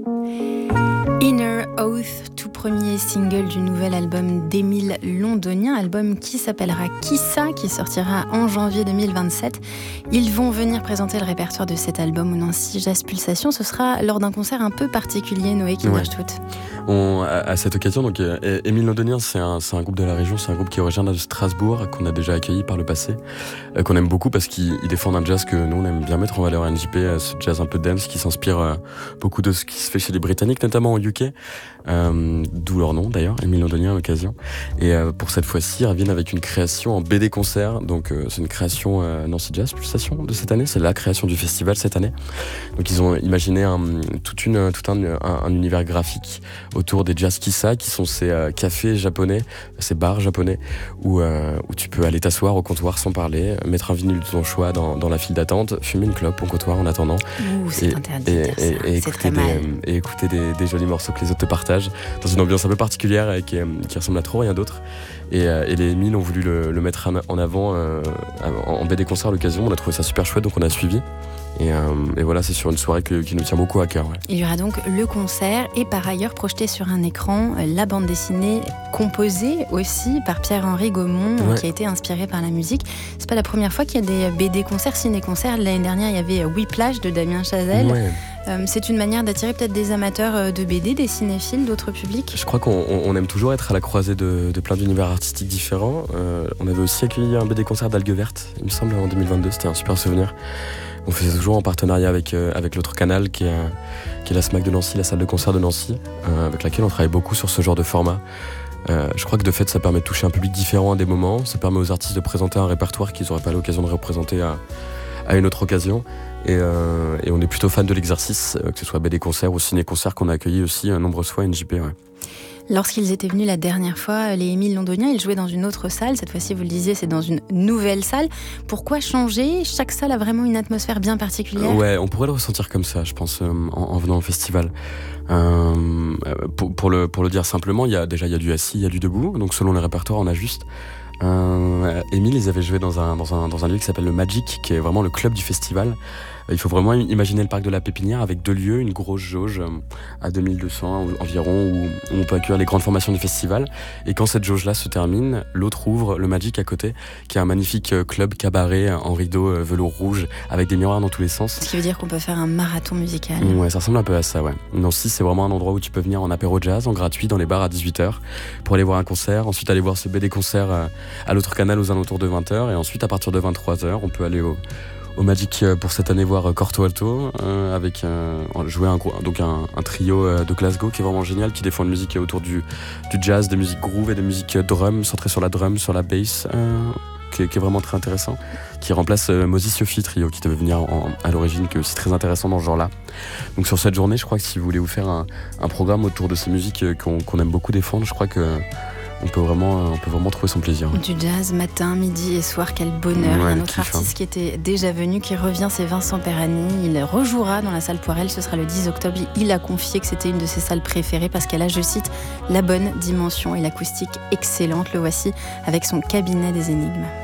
Inner Oath, tout premier single du nouvel album d'Émile Londonien, album qui s'appellera Qui ça, qui sortira en janvier 2027. Ils vont venir présenter le répertoire de cet album au Nancy Jazz Pulsation. Ce sera lors d'un concert un peu particulier, Noé Kinderstut. À cette occasion, donc Émile Londonien, c'est un groupe de la région, c'est un groupe qui est originaire de Strasbourg, qu'on a déjà accueilli par le passé, qu'on aime beaucoup parce qu'ils défendent un jazz que nous on aime bien mettre en valeur à NJP, ce jazz un peu dance qui s'inspire beaucoup de ce qui se fait chez les Britanniques, notamment au UK, d'où leur nom d'ailleurs, Émile Londonien à l'occasion. Et pour cette fois-ci, ils reviennent avec une création en BD concert, donc c'est une création Nancy Jazz Pulsation de cette année, c'est la création du festival cette année. Donc ils ont imaginé tout un univers graphique autour des jazz kissa, qui sont ces cafés japonais, ces bars japonais où tu peux aller t'asseoir au comptoir sans parler, mettre un vinyle de ton choix dans la file d'attente, fumer une clope au comptoir en attendant. C'est interdit de dire ça. C'est très mal. Et écouter des jolis morceaux que les autres te partagent dans une ambiance un peu particulière et qui ressemble à trop rien d'autre. Et les Émile ont voulu le mettre en avant en BD concert à l'occasion. On a trouvé ça super chouette, donc on a suivi. Et voilà, c'est sur une soirée qui nous tient beaucoup à cœur. Ouais. Il y aura donc le concert et par ailleurs projeté sur un écran la bande dessinée composée aussi par Pierre-Henri Gaumont, qui a été inspiré par la musique. C'est pas la première fois qu'il y a des BD concerts, ciné-concerts. L'année dernière, il y avait Whiplash de Damien Chazelle. Ouais. C'est une manière d'attirer peut-être des amateurs de BD, des cinéphiles, d'autres publics. Je crois qu'on aime toujours être à la croisée de plein d'univers artistiques différents. On avait aussi accueilli un BD concert d'Algue Verte, il me semble, en 2022. C'était un super souvenir. On faisait toujours en partenariat avec l'autre canal qui est la SMAC de Nancy, la salle de concert de Nancy, avec laquelle on travaille beaucoup sur ce genre de format. Je crois que de fait ça permet de toucher un public différent à des moments, ça permet aux artistes de présenter un répertoire qu'ils n'auraient pas l'occasion de représenter à une autre occasion. Et on est plutôt fan de l'exercice, que ce soit BD concerts ou ciné-concerts qu'on a accueilli aussi nombreuses fois à NJP. Ouais. Lorsqu'ils étaient venus la dernière fois, les Émile Londoniens, ils jouaient dans une autre salle. Cette fois-ci, vous le disiez, c'est dans une nouvelle salle. Pourquoi changer ? Chaque salle a vraiment une atmosphère bien particulière. Ouais, on pourrait le ressentir comme ça, je pense, en venant au festival. Pour le dire simplement, il y a du assis, il y a du debout. Donc selon les répertoires, on ajuste. Émile, ils avaient joué dans un lieu qui s'appelle le Magic, qui est vraiment le club du festival. Il faut vraiment imaginer le parc de la Pépinière avec 2 lieux, une grosse jauge à 2200 environ où on peut accueillir les grandes formations du festival. Et quand cette jauge-là se termine, l'autre ouvre le Magic à côté, qui est un magnifique club cabaret en rideau velours rouge avec des miroirs dans tous les sens. Ce qui veut dire qu'on peut faire un marathon musical. Ouais, ça ressemble un peu à ça, ouais. Nancy, c'est vraiment un endroit où tu peux venir en apéro jazz, en gratuit, dans les bars à 18h, pour aller voir un concert, ensuite aller voir ce BD concert à l'autre canal aux alentours de 20h, et ensuite à partir de 23h, on peut aller au Magic pour cette année voir Corto Alto avec jouer un trio de Glasgow qui est vraiment génial, qui défend une musique autour du jazz, des musiques groove et des musiques drum, centrées sur la drum, sur la bass, qui est vraiment très intéressant, qui remplace Mosey Sophie trio qui devait venir à l'origine, qui est aussi très intéressant dans ce genre-là. Donc sur cette journée, je crois que si vous voulez vous faire un programme autour de ces musiques qu'on aime beaucoup défendre, je crois que on peut vraiment trouver son plaisir. Du jazz matin, midi et soir, quel bonheur. Il y a un autre artiste qui était déjà venu, qui revient, c'est Vincent Perani. Il rejouera dans la salle Poirel, ce sera le 10 octobre. Il a confié que c'était une de ses salles préférées parce qu'elle a, je cite, la bonne dimension et l'acoustique excellente. Le voici avec son cabinet des énigmes.